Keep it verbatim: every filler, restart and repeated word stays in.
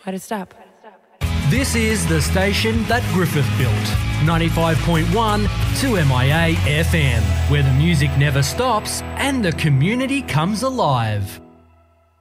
Why'd it stop? This is the station that Griffith built. ninety-five point one two M I A F M, where the music never stops and the community comes alive.